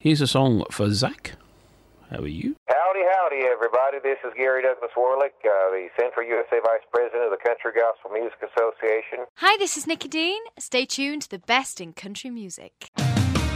Here's a song for Zach. How are you? Howdy, howdy, everybody. This is Gary Douglas Warlick, the Central USA Vice President of the Country Gospel Music Association. Hi, this is Nikki Dean. Stay tuned to the best in country music.